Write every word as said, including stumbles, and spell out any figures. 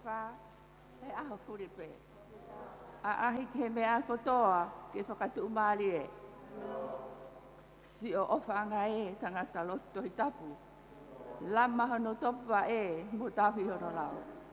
wha, e aho furipe. A ahi ke mea kotoa ke whakatu umari e. Si o ofanga e tangata loto i tapu. Lama hono topa e mo tawi hono lau.